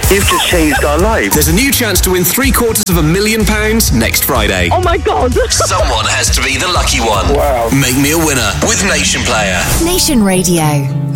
You've just changed our life. There's a new chance to win £750,000 next Friday. Oh my God. Someone has to be the lucky one. Wow. Make me a winner with Nation Player. Nation Radio.